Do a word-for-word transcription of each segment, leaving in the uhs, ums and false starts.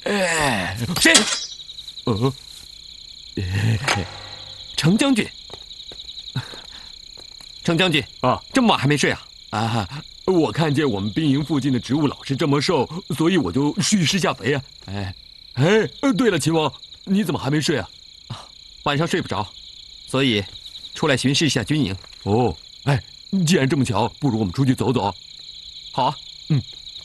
哎，谁？呃，程将军，程将军啊，这么晚还没睡啊？啊，我看见我们兵营附近的植物老是这么瘦，所以我就去施下肥啊。哎，哎，对了，秦王，你怎么还没睡啊？晚上睡不着，所以出来巡视一下军营。哦，哎，既然这么巧，不如我们出去走走。好啊，嗯。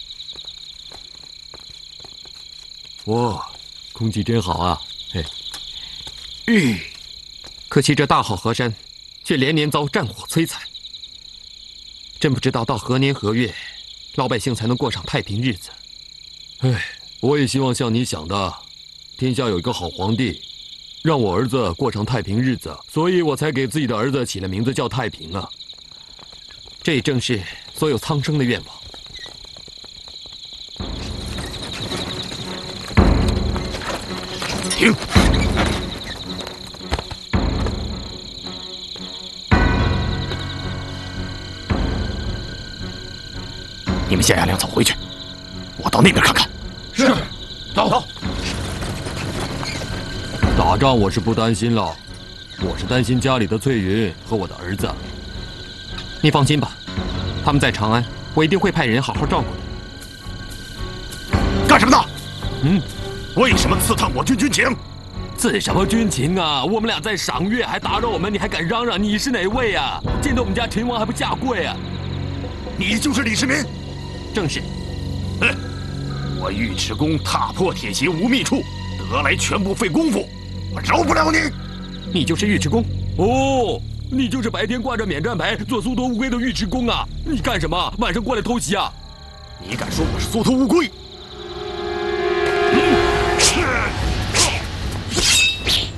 哇，空气真好啊！嘿，嗯，可惜这大好河山，却连年遭战火摧残。真不知道到何年何月，老百姓才能过上太平日子。哎，我也希望像你想的，天下有一个好皇帝，让我儿子过上太平日子，所以我才给自己的儿子起了名字叫太平啊。这也正是所有苍生的愿望。 停！你们先押粮草回去，我到那边看看。 是，走。走。 打仗我是不担心了，我是担心家里的翠云和我的儿子。你放心吧，他们在长安，我一定会派人好好照顾的。 干什么呢？ 嗯， 为什么刺探我军军情？ 刺什么军情啊？我们俩在赏月，还打扰我们，你还敢嚷嚷？你是哪位啊？见到我们家秦王还不下跪啊？ 你就是李世民？ 正是。 哼，我尉迟恭踏破铁鞋无觅处，得来全不费功夫，我饶不了你。 你就是尉迟恭？哦，你就是白天挂着免战牌做缩头乌龟的尉迟恭啊？你干什么？晚上过来偷袭啊？ 你敢说我是缩头乌龟？